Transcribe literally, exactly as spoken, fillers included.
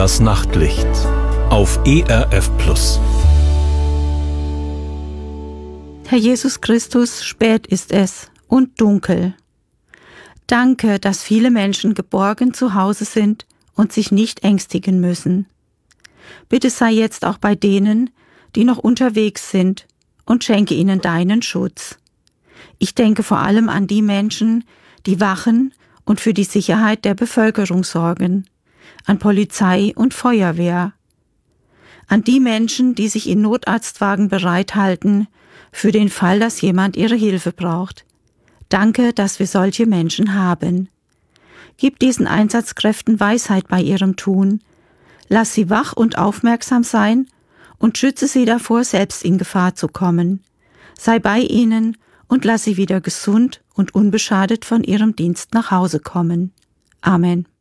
Das Nachtlicht auf E R F Plus. Herr Jesus Christus, spät ist es und dunkel. Danke, dass viele Menschen geborgen zu Hause sind und sich nicht ängstigen müssen. Bitte sei jetzt auch bei denen, die noch unterwegs sind, und schenke ihnen deinen Schutz. Ich denke vor allem an die Menschen, die wachen und für die Sicherheit der Bevölkerung sorgen, an Polizei und Feuerwehr, an die Menschen, die sich in Notarztwagen bereithalten, für den Fall, dass jemand ihre Hilfe braucht. Danke, dass wir solche Menschen haben. Gib diesen Einsatzkräften Weisheit bei ihrem Tun. Lass sie wach und aufmerksam sein und schütze sie davor, selbst in Gefahr zu kommen. Sei bei ihnen und lass sie wieder gesund und unbeschadet von ihrem Dienst nach Hause kommen. Amen.